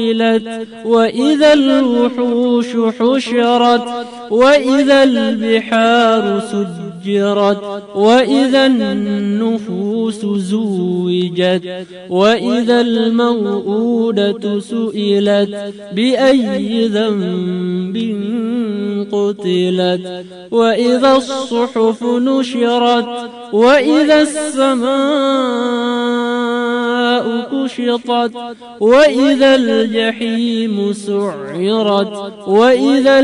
وإذا الوحوش حشرت وإذا البحار سجرت وإذا النفوس زوجت وإذا الموءودة سئلت بأي ذنب قتلت وإذا الصحف نشرت وإذا السماء كشطت وإذا الجحيم سعرت وإذا